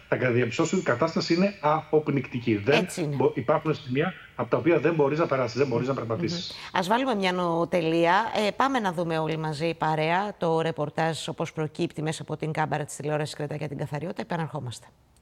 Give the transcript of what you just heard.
θα διαπιστώσει ότι η κατάσταση είναι αποπνικτική. Υπάρχουν σημεία από τα οποία δεν μπορείς να περάσεις, δεν μπορείς να περπατήσεις. Ας βάλουμε μια τελεία. Πάμε να δούμε όλοι μαζί παρέα το ρεπορτάζ όπως προκύπτει μέσα από την κάμερα της τηλεόρασης Κρήτα για την Καθαριότητα. Επαναρχόμαστε.